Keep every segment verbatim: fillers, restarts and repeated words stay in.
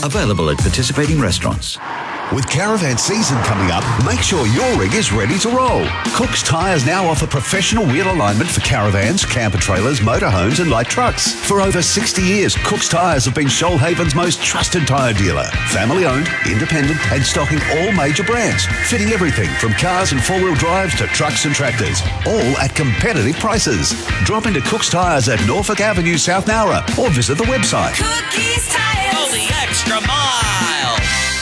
Available at participating restaurants. With caravan season coming up, make sure your rig is ready to roll. Cook's Tyres now offer professional wheel alignment for caravans, camper trailers, motorhomes and light trucks. For over sixty years, Cook's Tyres have been Shoalhaven's most trusted tyre dealer. Family owned, independent and stocking all major brands. Fitting everything from cars and four-wheel drives to trucks and tractors. All at competitive prices. Drop into Cook's Tyres at Norfolk Avenue, South Nowra or visit the website. Cookies Tyres. Go the extra mile.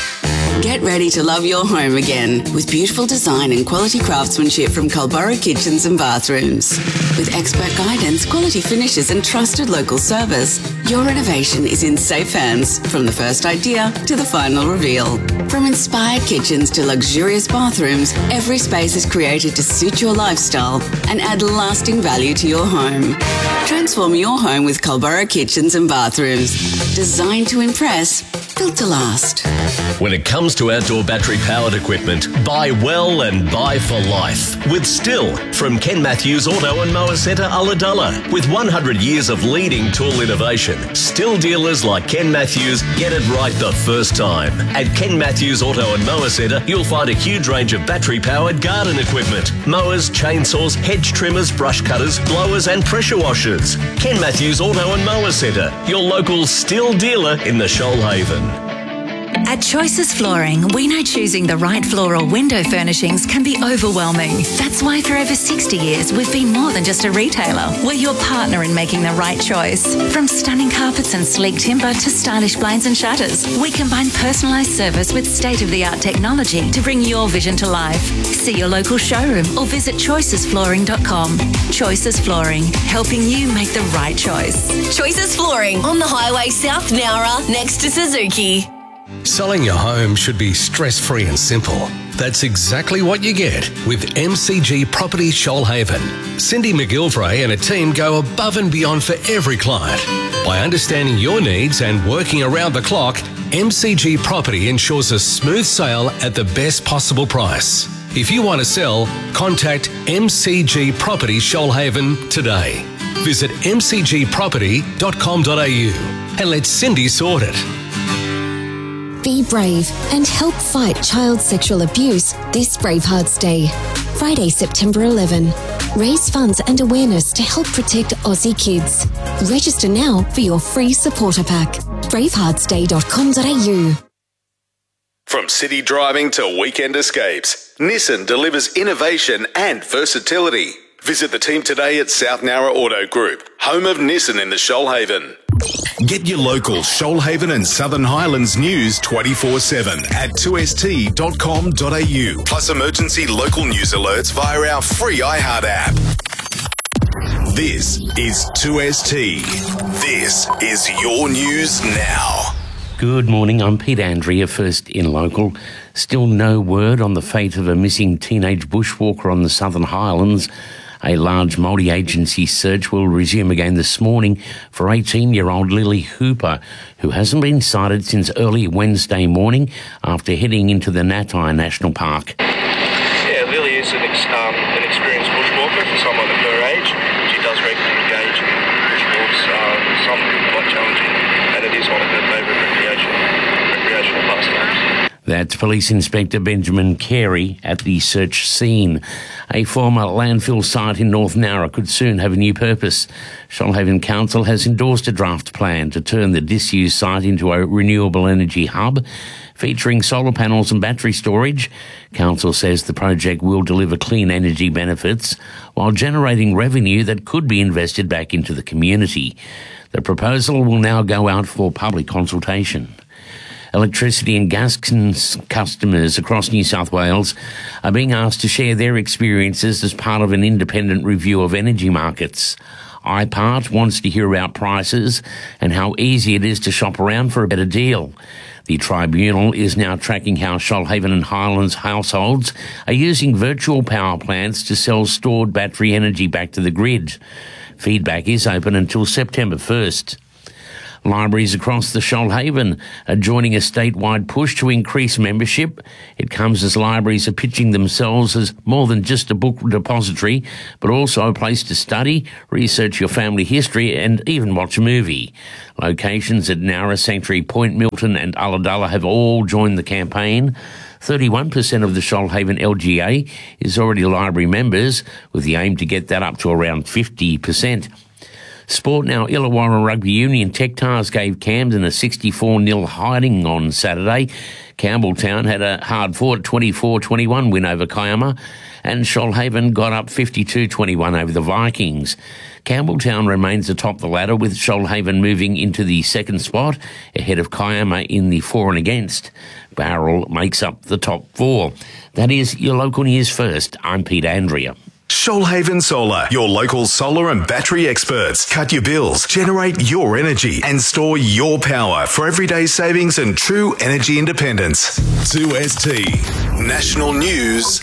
Get ready to love your home again with beautiful design and quality craftsmanship from Culburra Kitchens and Bathrooms. With expert guidance, quality finishes and trusted local service, your renovation is in safe hands from the first idea to the final reveal. From inspired kitchens to luxurious bathrooms, every space is created to suit your lifestyle and add lasting value to your home. Transform your home with Culburra Kitchens and Bathrooms. Designed to impress, built to last. When it comes to outdoor battery-powered equipment, buy well and buy for life. With Still, from Ken Matthews Auto and Mower Centre, Ulladulla. With one hundred years of leading tool innovation, Still dealers like Ken Matthews get it right the first time. At Ken Matthews Auto and Mower Centre, you'll find a huge range of battery-powered garden equipment. Mowers, chainsaws, hedge trimmers, brush cutters, blowers and pressure washers. Ken Matthews Auto and Mower Centre, your local Still dealer in the Shoalhaven. At Choices Flooring, we know choosing the right floor or window furnishings can be overwhelming. That's why for over sixty years, we've been more than just a retailer. We're your partner in making the right choice. From stunning carpets and sleek timber to stylish blinds and shutters, we combine personalised service with state-of-the-art technology to bring your vision to life. See your local showroom or visit choices flooring dot com. Choices Flooring, helping you make the right choice. Choices Flooring on the highway South Nowra next to Suzuki. Selling your home should be stress-free and simple. That's exactly what you get with M C G Property Shoalhaven. Cindy McGilvray and a team go above and beyond for every client. By understanding your needs and working around the clock, M C G Property ensures a smooth sale at the best possible price. If you want to sell, contact M C G Property Shoalhaven today. Visit m c g property dot com dot a u and let Cindy sort it. Be brave and help fight child sexual abuse this Bravehearts Day. Friday, September eleventh. Raise funds and awareness to help protect Aussie kids. Register now for your free supporter pack. bravehearts day dot com dot a u. From city driving to weekend escapes, Nissan delivers innovation and versatility. Visit the team today at South Nowra Auto Group, home of Nissan in the Shoalhaven. Get your local Shoalhaven and Southern Highlands news twenty-four seven at two s t dot com dot a u. Plus emergency local news alerts via our free iHeart app. This is two S T. This is your news now. Good morning, I'm Pete Andrea, first in local. Still no word on the fate of a missing teenage bushwalker on the Southern Highlands. A large multi-agency search will resume again this morning for eighteen-year-old Lily Hooper, who hasn't been sighted since early Wednesday morning after heading into the Natai National Park. Yeah, Lily is an, ex- um, an experienced bushwalker for someone of her age. She does regularly engage in bushwalks, uh, some of them quite challenging, and it is one of her favourite recreation, recreational pastimes. That's Police Inspector Benjamin Carey at the search scene. A former landfill site in North Nowra could soon have a new purpose. Shoalhaven Council has endorsed a draft plan to turn the disused site into a renewable energy hub featuring solar panels and battery storage. Council says the project will deliver clean energy benefits while generating revenue that could be invested back into the community. The proposal will now go out for public consultation. Electricity and gas customers across New South Wales are being asked to share their experiences as part of an independent review of energy markets. I P A R T wants to hear about prices and how easy it is to shop around for a better deal. The tribunal is now tracking how Shoalhaven and Highlands households are using virtual power plants to sell stored battery energy back to the grid. Feedback is open until September first. Libraries across the Shoalhaven are joining a statewide push to increase membership. It comes as libraries are pitching themselves as more than just a book depository, but also a place to study, research your family history and even watch a movie. Locations at Nowra, Sanctuary Point, Milton and Ulladulla have all joined the campaign. thirty-one percent of the Shoalhaven L G A is already library members, with the aim to get that up to around fifty percent. Sport now. Illawarra Rugby Union Tech Tars gave Camden a sixty-four nil hiding on Saturday. Campbelltown had a hard-fought twenty-four twenty-one win over Kiama, and Shoalhaven got up fifty-two twenty-one over the Vikings. Campbelltown remains atop the ladder, with Shoalhaven moving into the second spot ahead of Kiama in the for and against. Barrel makes up the top four. That is your local news first. I'm Pete Andrea. Shoalhaven Solar, your local solar and battery experts. Cut your bills, generate your energy, and store your power for everyday savings and true energy independence. two S T National News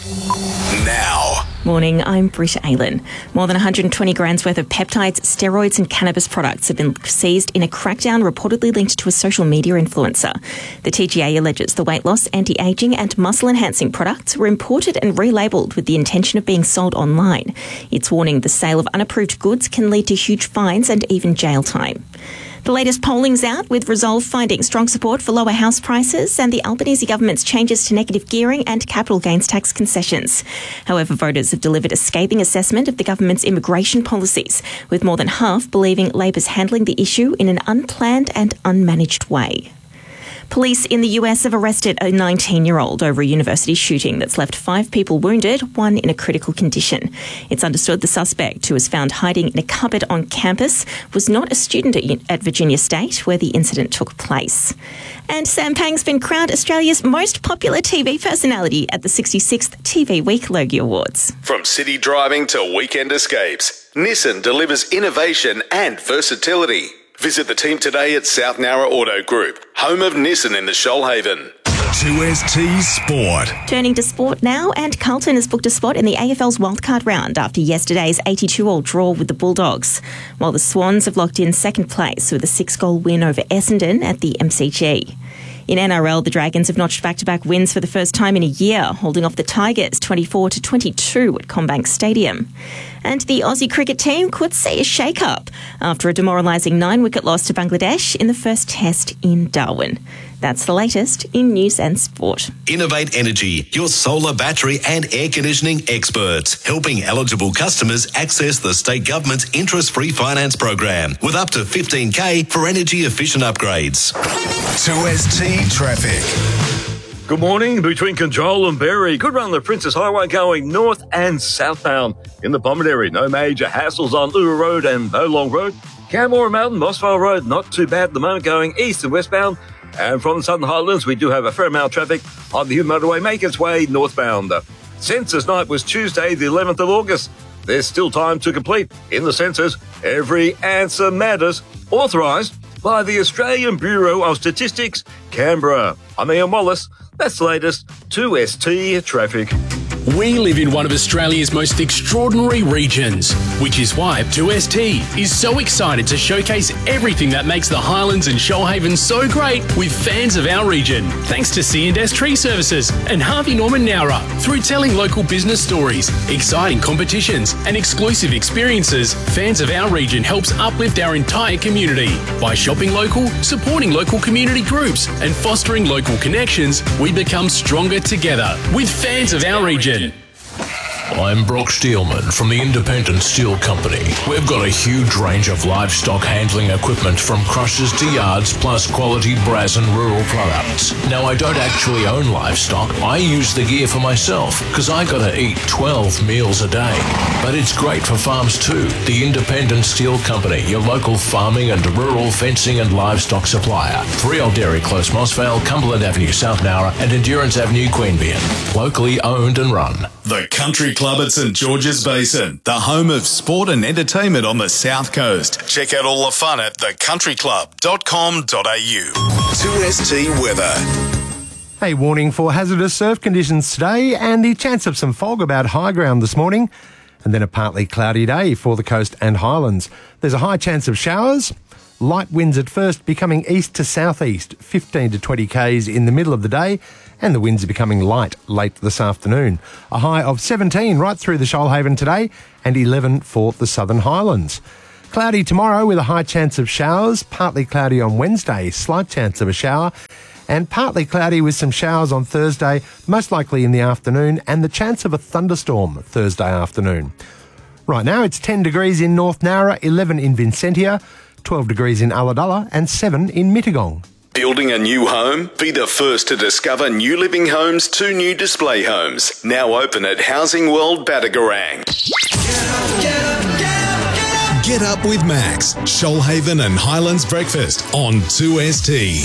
now. Morning, I'm Britta Aylan. More than one hundred twenty grams worth of peptides, steroids and cannabis products have been seized in a crackdown reportedly linked to a social media influencer. The T G A alleges the weight loss, anti-aging and muscle-enhancing products were imported and relabelled with the intention of being sold online. It's warning the sale of unapproved goods can lead to huge fines and even jail time. The latest polling's out, with Resolve finding strong support for lower house prices and the Albanese government's changes to negative gearing and capital gains tax concessions. However, voters have delivered a scathing assessment of the government's immigration policies, with more than half believing Labor's handling the issue in an unplanned and unmanaged way. Police in the U S have arrested a nineteen-year-old over a university shooting that's left five people wounded, one in a critical condition. It's understood the suspect, who was found hiding in a cupboard on campus, was not a student at, at Virginia State, where the incident took place. And Sam Pang's been crowned Australia's most popular T V personality at the sixty-sixth T V Week Logie Awards. From city driving to weekend escapes, Nissan delivers innovation and versatility. Visit the team today at South Nowra Auto Group, home of Nissan in the Shoalhaven. two S T Sport. Turning to sport now, and Carlton has booked a spot in the A F L's wildcard round after yesterday's eighty-two-all draw with the Bulldogs, while the Swans have locked in second place with a six-goal win over Essendon at the M C G. In N R L, the Dragons have notched back-to-back wins for the first time in a year, holding off the Tigers twenty-four to twenty-two at CommBank Stadium. And the Aussie cricket team could see a shake-up after a demoralising nine-wicket loss to Bangladesh in the first test in Darwin. That's the latest in news and sport. Innovate Energy, your solar, battery and air conditioning experts, helping eligible customers access the state government's interest-free finance program with up to fifteen K for energy-efficient upgrades. two S T Traffic. Good morning. Between Control and Berry, good run the Princess Highway going north and southbound. In the Bombard area, no major hassles on Uru Road and Bowlong Road. Canmore Mountain, Mossvale Road, not too bad at the moment going east and westbound. And from the Southern Highlands, we do have a fair amount of traffic on the Hume Motorway, make its way northbound. Census night was Tuesday, the eleventh of August. There's still time to complete. In the census, every answer matters. Authorised by the Australian Bureau of Statistics, Canberra. I'm Ian Wallace. That's the latest two S T Traffic. We live in one of Australia's most extraordinary regions, which is why two S T is so excited to showcase everything that makes the Highlands and Shoalhaven so great with fans of our region. Thanks to C and S Tree Services and Harvey Norman Nowra. Through telling local business stories, exciting competitions and exclusive experiences, fans of our region helps uplift our entire community. By shopping local, supporting local community groups and fostering local connections, we become stronger together with fans of our region. I'm Brock Steelman from the Independent Steel Company. We've got a huge range of livestock handling equipment from crushers to yards, plus quality brass and rural products. Now, I don't actually own livestock. I use the gear for myself because I gotta eat twelve meals a day. But it's great for farms too. The Independent Steel Company, your local farming and rural fencing and livestock supplier. three Old Dairy Close, Mossvale, Cumberland Avenue, South Nowra and Endurance Avenue, Queanbeyan. Locally owned and run. The Country Club at St George's Basin, the home of sport and entertainment on the South Coast. Check out all the fun at the country club dot com dot a u. two S T Weather. A warning for hazardous surf conditions today and the chance of some fog about high ground this morning, and then a partly cloudy day for the coast and highlands. There's a high chance of showers. Light winds at first, becoming east to southeast, fifteen to twenty k's in the middle of the day, and the winds are becoming light late this afternoon. A high of seventeen right through the Shoalhaven today, and eleven for the Southern Highlands. Cloudy tomorrow with a high chance of showers, partly cloudy on Wednesday, slight chance of a shower, and partly cloudy with some showers on Thursday, most likely in the afternoon, and the chance of a thunderstorm Thursday afternoon. Right now it's ten degrees in North Nowra, eleven in Vincentia, twelve degrees in Ulladulla, and seven in Mittagong. Building a new home? Be the first to discover New Living Homes' two new display homes, now open at Housing World Batagaran. Get up with Max, Shoalhaven and Highlands Breakfast on two S T.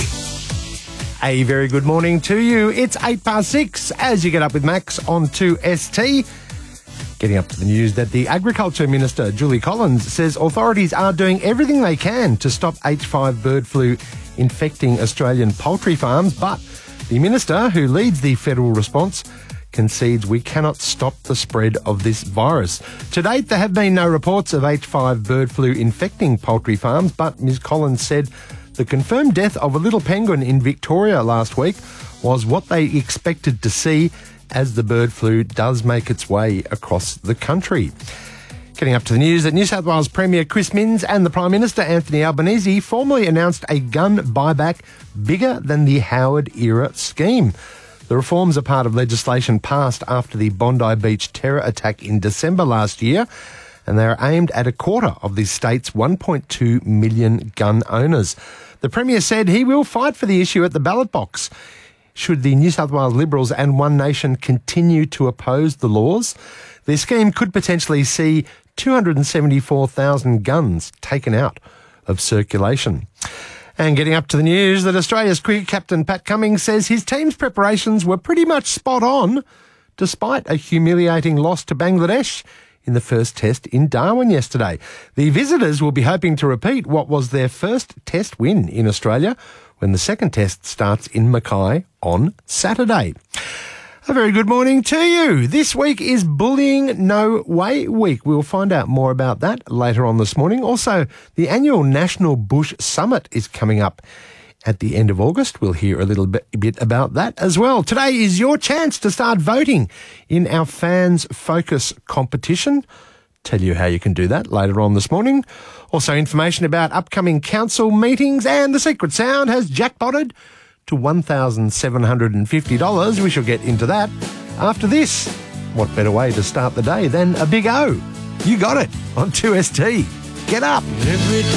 A very good morning to you. It's eight past six as you get up with Max on two S T. Getting up to the news that the Agriculture Minister, Julie Collins, says authorities are doing everything they can to stop H five bird flu infecting Australian poultry farms, but the Minister, who leads the federal response, concedes we cannot stop the spread of this virus. To date, there have been no reports of H five bird flu infecting poultry farms, but Miz Collins said the confirmed death of a little penguin in Victoria last week was what they expected to see as the bird flu does make its way across the country. Getting up to the news that New South Wales Premier Chris Minns and the Prime Minister Anthony Albanese formally announced a gun buyback bigger than the Howard-era scheme. The reforms are part of legislation passed after the Bondi Beach terror attack in December last year, and they are aimed at a quarter of the state's one point two million gun owners. The Premier said he will fight for the issue at the ballot box. Should the New South Wales Liberals and One Nation continue to oppose the laws, their scheme could potentially see two hundred seventy-four thousand guns taken out of circulation. And getting up to the news that Australia's cricket captain Pat Cummins says his team's preparations were pretty much spot on, despite a humiliating loss to Bangladesh in the first test in Darwin yesterday. The visitors will be hoping to repeat what was their first test win in Australia when the second test starts in Mackay on Saturday. A very good morning to you. This week is Bullying No Way Week. We'll find out more about that later on this morning. Also, the annual National Bush Summit is coming up at the end of August. We'll hear a little bit, bit about that as well. Today is your chance to start voting in our Fans Focus competition. Tell you how you can do that later on this morning. Also, information about upcoming council meetings, and the Secret Sound has jackpotted to one thousand seven hundred fifty dollars. We shall get into that after this. What better way to start the day than a big O? You got it on two S T. Get up.